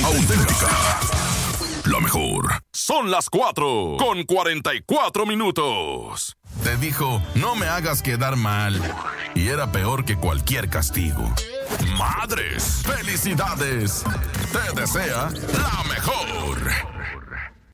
auténtica. La mejor. Son las 4:44. Te dijo, no me hagas quedar mal. Y era peor que cualquier castigo. ¡Madres! ¡Felicidades! Te desea la mejor.